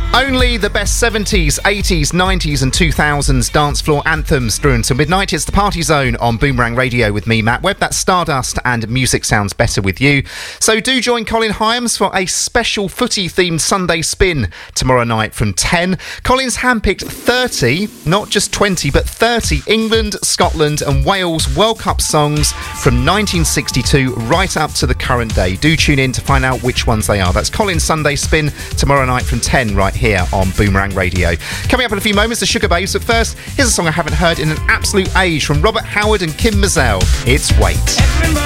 Only the best 70s, 80s, 90s and 2000s dance floor anthems through until midnight. It's the Party Zone on Boomerang Radio with me, Matt Webb. That's Stardust and Music Sounds Better with you. So do join Colin Hyams for a special footy-themed Sunday spin tomorrow night from 10. Colin's handpicked 30, not just 20, but 30 England, Scotland and Wales World Cup songs from 1962 right up to the current day. Do tune in to find out which ones they are. That's Colin's Sunday spin tomorrow night from 10 right here on Boomerang Radio. Coming up in a few moments, the Sugar Babes, but first, here's a song I haven't heard in an absolute age from Robert Howard and Kim Mazel. It's Wait.